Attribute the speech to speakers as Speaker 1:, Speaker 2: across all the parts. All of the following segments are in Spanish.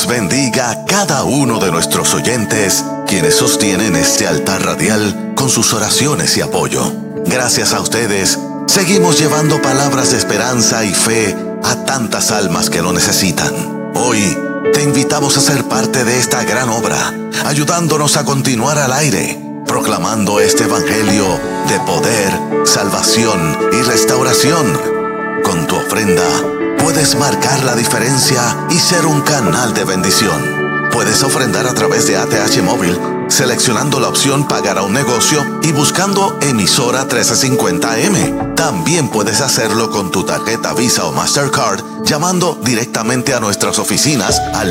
Speaker 1: Dios bendiga a cada uno de nuestros oyentes, quienes sostienen este altar radial con sus oraciones y apoyo. Gracias a ustedes, seguimos llevando palabras de esperanza y fe a tantas almas que lo necesitan. Hoy, te invitamos a ser parte de esta gran obra, ayudándonos a continuar al aire, proclamando este evangelio de poder, salvación y restauración. Con tu ofrenda, puedes marcar la diferencia y ser un canal de bendición. Puedes ofrendar a través de ATH Móvil, seleccionando la opción Pagar a un negocio y buscando emisora 1350M. También puedes hacerlo con tu tarjeta Visa o Mastercard, llamando directamente a nuestras oficinas al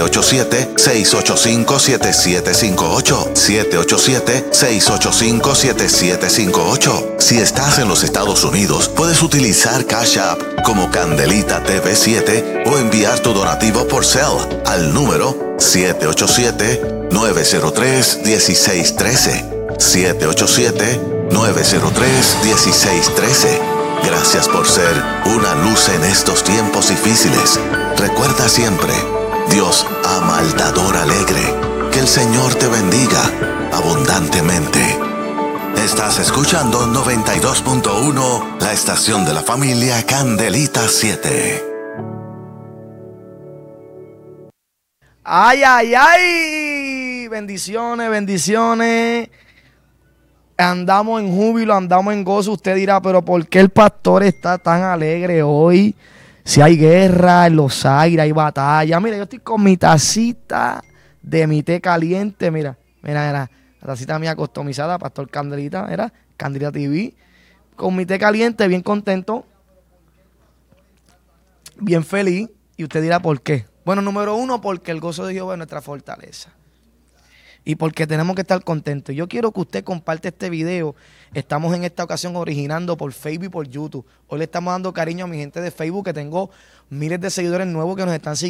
Speaker 1: 787-685-7758. 787-685-7758. Si estás en los Estados Unidos, puedes utilizar Cash App como Candelita TV7 o enviar tu donativo por Zelle al número 787-903-1613. 787-903-1613. Gracias por ser una luz en estos tiempos difíciles. Recuerda siempre, Dios ama al dador alegre. Que el Señor te bendiga abundantemente. Estás escuchando 92.1, la estación de la familia Candelita 7.
Speaker 2: ¡Ay, ay, ay! Bendiciones, bendiciones. Andamos en júbilo, andamos en gozo. Usted dirá, pero ¿por qué el pastor está tan alegre hoy? Si hay guerra en los aires, hay batalla. Mira, yo estoy con mi tacita de mi té caliente. Mira. La tacita mía customizada, Pastor Candelita, mira, Candelita TV. Con mi té caliente, bien contento, bien feliz. Y usted dirá, ¿por qué? Bueno, número uno, porque el gozo de Jehová es nuestra fortaleza. Y porque tenemos que estar contentos. Yo quiero que usted comparte este video. Estamos en esta ocasión originando por Facebook y por YouTube. Hoy le estamos dando cariño a mi gente de Facebook, que tengo miles de seguidores nuevos que nos están siguiendo.